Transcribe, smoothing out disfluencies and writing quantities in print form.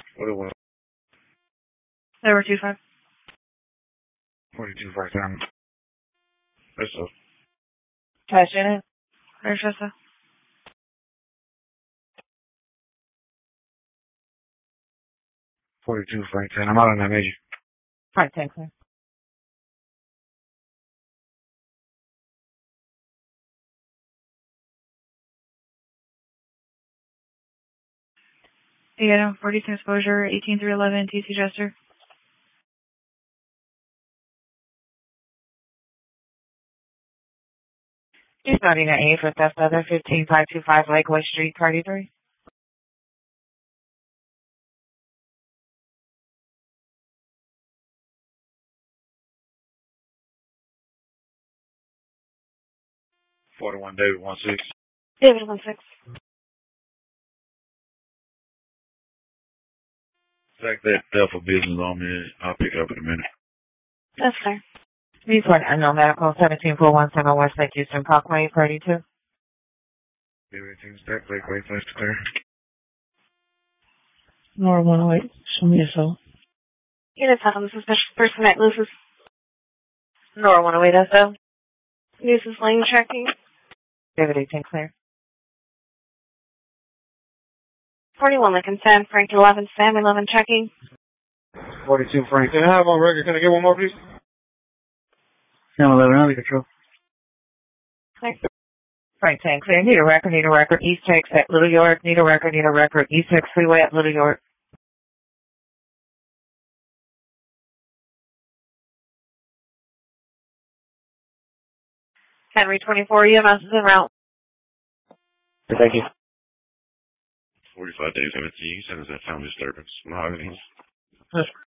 What it was? Number 25. 42 right down. That's up. Cash in it. Where's Jessa? 42 Frank 10. I'm out on that major. Frank 10, clear. Yeah, 42 exposure, 18-11, TC Jester. He's starting at 8 for theft other 15525 Lakeway Street, Party 3. $41 David 16. David 16. Fact that Delphi business on me, I'll pick it up in a minute. That's clear. Report unknown medical 17417 West Lake Houston Parkway, Party 2. Everything's back, Lakeway, flash to clear. Nora 108, show me your soul. Unit 7, suspicious person at Lucis. Nora 108 SO. Lucis lane checking. David 18 clear. 41 Lincoln 10, Frank 11, Sam 11 checking. 42 Frank 10. I have on record. Can I get one more, please? Sam 11, under control. Thanks. Frank 10 clear. Need a record. East Texas at Little York. Need a record. East Texas Freeway at Little York. Henry 24, EMS is en route. Thank you. 45 days 17. You said it's that time disturbance. Mahogany.